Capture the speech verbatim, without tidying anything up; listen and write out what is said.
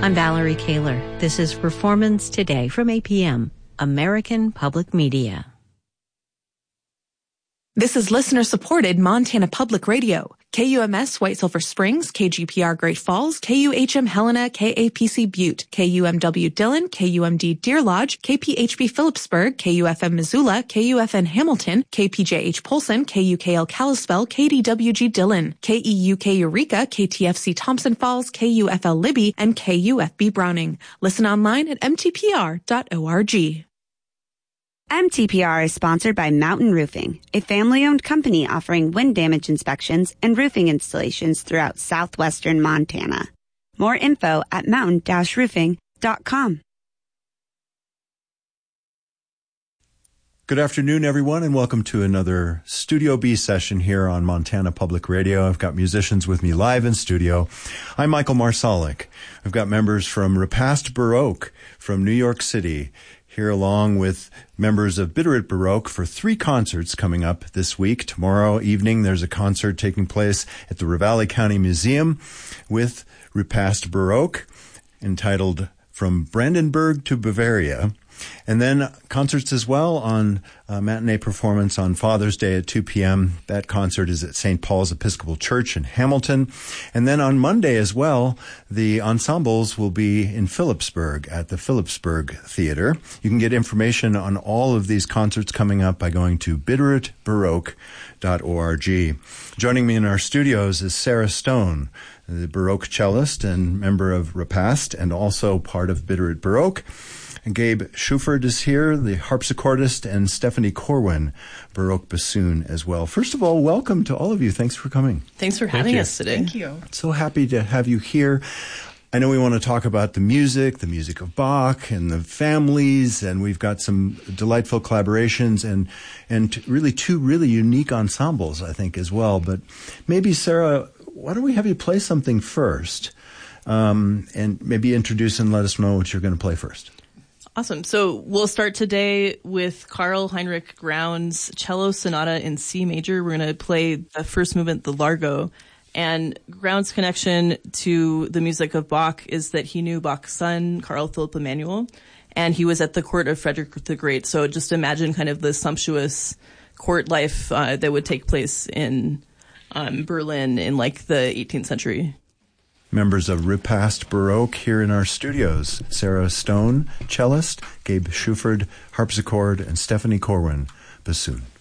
I'm Valerie Kaler. This is Performance Today from A P M, American Public Media. This is listener-supported Montana Public Radio. K U M S White Silver Springs, K G P R Great Falls, K U H M Helena, K A P C Butte, K U M W Dillon, K U M D Deer Lodge, K P H B Phillipsburg, K U F M Missoula, K U F N Hamilton, K P J H Polson, K U K L Kalispell, K D W G Dillon, K E U K Eureka, K T F C Thompson Falls, K U F L Libby, and K U F B Browning. Listen online at m t p r dot org. M T P R is sponsored by Mountain Roofing, a family-owned company offering wind damage inspections and roofing installations throughout southwestern Montana. More info at mountain dash roofing dot com. Good afternoon, everyone, and welcome to another Studio B session here on Montana Public Radio. I've got musicians with me live in studio. I'm Michael Marsalic. I've got members from Repast Baroque from New York City, here along with members of Bitterroot Baroque for three concerts coming up this week. Tomorrow evening, there's a concert taking place at the Ravalli County Museum with Repast Baroque, entitled From Brandenburg to Bavaria. And then concerts as well on a matinee performance on Father's Day at two p.m. That concert is at Saint Paul's Episcopal Church in Hamilton. And then on Monday as well, the ensembles will be in Phillipsburg at the Phillipsburg Theater. You can get information on all of these concerts coming up by going to bitterroot baroque dot org. Joining me in our studios is Sarah Stone, the Baroque cellist and member of Repast and also part of Bitterroot Baroque. And Gabe Schuford is here, the harpsichordist, and Stephanie Corwin, Baroque bassoon as well. First of all, welcome to all of you. Thanks for coming. Thanks for having us today. Thank you. So happy to have you here. I know we want to talk about the music, the music of Bach and the families, and we've got some delightful collaborations and and really two really unique ensembles, I think, as well. But maybe, Sarah, why don't we have you play something first, um, and maybe introduce and let us know what you're going to play first. Awesome. So we'll start today with Karl Heinrich Graun's Cello Sonata in C major. We're going to play the first movement, the Largo. And Graun's connection to the music of Bach is that he knew Bach's son, Carl Philipp Emanuel, and he was at the court of Frederick the Great. So just imagine kind of the sumptuous court life uh, that would take place in um, Berlin in like the eighteenth century. Members of Repast Baroque here in our studios. Sarah Stone, cellist, Gabe Schuford, harpsichord, and Stephanie Corwin, bassoon.